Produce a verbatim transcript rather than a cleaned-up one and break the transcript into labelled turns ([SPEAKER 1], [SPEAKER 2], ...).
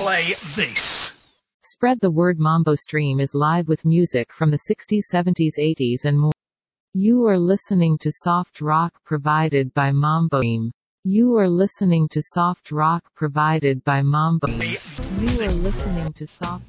[SPEAKER 1] play this.
[SPEAKER 2] Spread the word. Mambo Stream is live with music from the sixties, seventies, eighties and more. You are listening to soft rock provided by Mambo Stream. You are listening to soft rock provided by Mambo. You are listening to soft